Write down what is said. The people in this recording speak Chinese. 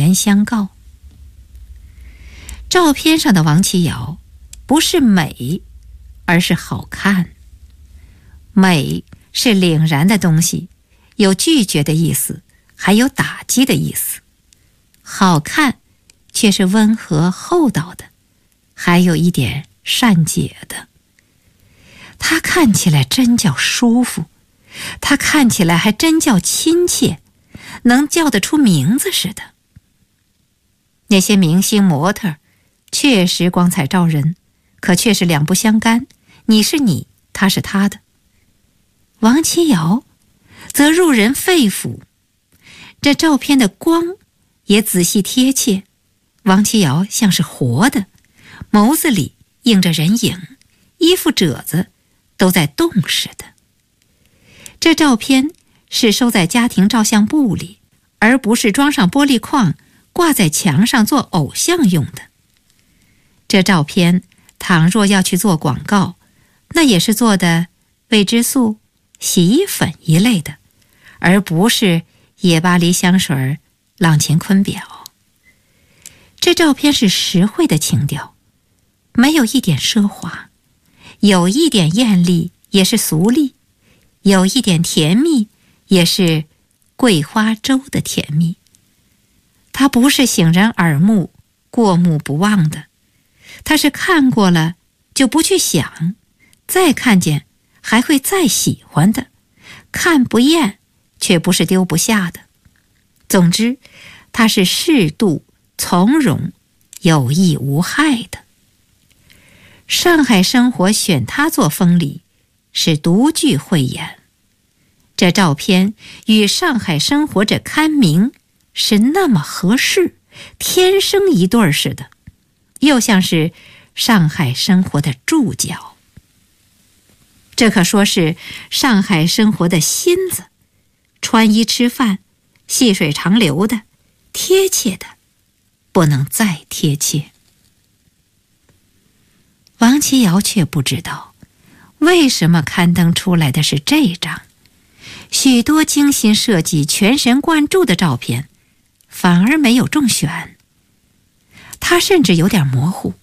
言相告。照片上的王琦瑶不是美，而是好看。美是凛然的东西，有拒绝的意思，还有打击的意思。好看却是温和厚道的，还有一点善解的。它看起来真叫舒服，它看起来还真叫亲切，能叫得出名字似的。那些明星模特确实光彩照人，可却是两不相干，你是你，他是他的。王琦瑶则入人肺腑，这照片的光也仔细贴切，王琦瑶像是活的，眸子里映着人影，衣服褶子都在动似的。这照片是收在家庭照相簿里，而不是装上玻璃框挂在墙上做偶像用的。这照片倘若要去做广告，那也是做的味之素、洗衣粉一类的，而不是野巴黎香水、朗乾坤表。这照片是实惠的情调，没有一点奢华，有一点艳丽也是俗丽，有一点甜蜜也是桂花粥的甜蜜。它不是醒人耳目、过目不忘的，它是看过了就不去想，再看见还会再喜欢的，看不厌却不是丢不下的。总之，它是适度、从容、有益无害的。上海生活选它做封礼，是独具慧眼。这照片与上海生活这刊名是那么合适，天生一对儿似的，又像是上海生活的注脚。这可说是上海生活的心子，穿衣吃饭细水长流的，贴切的不能再贴切。王琦瑶却不知道为什么刊登出来的是这张，许多精心设计、全神贯注的照片反而没有中选。他甚至有点模糊，